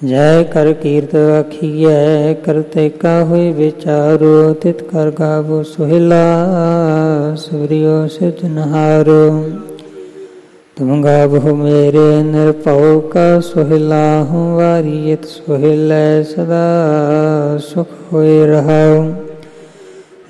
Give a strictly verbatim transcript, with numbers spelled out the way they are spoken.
ਜੈ ਕਰ ਕੀਰਤ ਆਖੀਐ ਕਰਤੇ ਕਾ ਹੋਇ ਵਿਚਾਰੋ। ਤਿਤ ਕਰ ਗਾਵੋ ਸੁਹਿਲਾ ਸੁਰਿਓ ਸਿਰਜਨਹਾਰੋ। ਤੁਮ ਗਾਵੋ ਮੇਰੇ ਨਿਰਭਉ ਕਾ ਸੁਹਿਲਾ ਹੂੰ। ਵਾਰੀਅਤ ਸੁਹਿਲੈ ਸਦਾ ਸੁਖ ਹੋਇ ਰਹਾਉ।